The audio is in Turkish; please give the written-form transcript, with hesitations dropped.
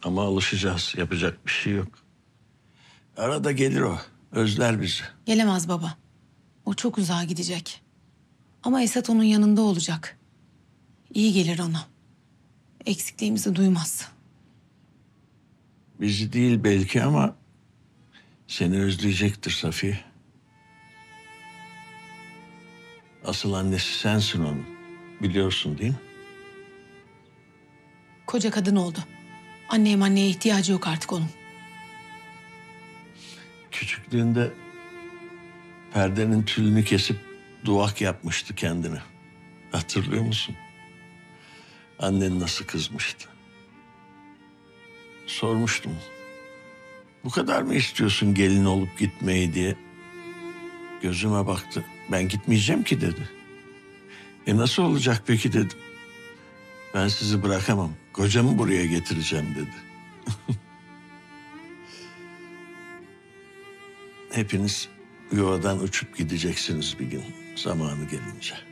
Ama alışacağız. Yapacak bir şey yok. Arada gelir o. Özler bizi. Gelemez baba. O çok uzağa gidecek. Ama Esat onun yanında olacak. İyi gelir ona. Eksikliğimizi duymaz. Bizi değil belki ama seni özleyecektir Safiye. Asıl annesi sensin onun. Biliyorsun değil mi? Koca kadın oldu. Anneye ihtiyacı yok artık onun. Küçüklüğünde perdenin tülünü kesip duvak yapmıştı kendine. Hatırlıyor musun? Annen nasıl kızmıştı. Sormuştum. Bu kadar mı istiyorsun gelin olup gitmeyi diye. Gözüme baktı. Ben gitmeyeceğim ki dedi. Nasıl olacak peki dedim. Ben sizi bırakamam. Kocamı buraya getireceğim dedi. Hepiniz yuvadan uçup gideceksiniz bir gün zamanı gelince.